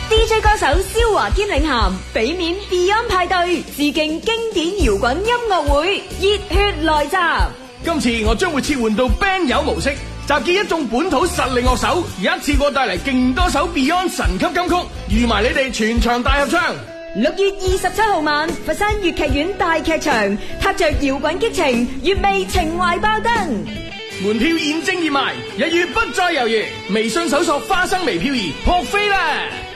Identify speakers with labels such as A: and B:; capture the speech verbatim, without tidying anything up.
A: D J 歌手蕭華堅領銜，俾面 Beyond 派對，致敬經典搖滾音樂會，熱血來襲。
B: 今次我將會切換到 band 友模式，集結一眾本土實力樂手，一次過帶嚟勁多首 Beyond 神級金曲，預埋你哋全場大合唱。
A: 六月二十七號晚，佛山粵劇院大劇場，踏着搖滾激情，粵味情懷爆燈。
B: 門票現正熱賣，一於不再猶豫，微信搜索花生微漂兒撲飛啦！